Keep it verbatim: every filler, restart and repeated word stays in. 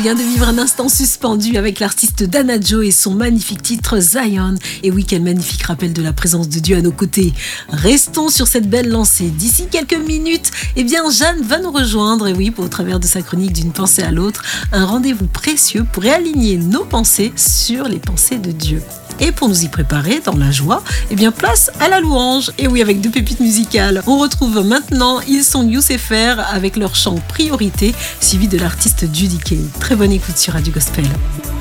vient de vivre un instant suspendu avec l'artiste Dana Joe et son magnifique titre Zion. Et oui, quel magnifique rappel de la présence de Dieu à nos côtés. Restons sur cette belle lancée. D'ici quelques minutes, eh bien, Jeanne va nous rejoindre. Et oui, au travers de sa chronique d'une pensée à l'autre, un rendez-vous précieux pour réaligner nos pensées sur les pensées de Dieu. Et pour nous y préparer dans la joie, eh bien place à la louange. Et oui, avec deux pépites musicales. On retrouve maintenant Ils sont Youssefer avec leur chant Priorité, suivi de l'artiste Judy Kay. Très bonne écoute sur Radio Gospel.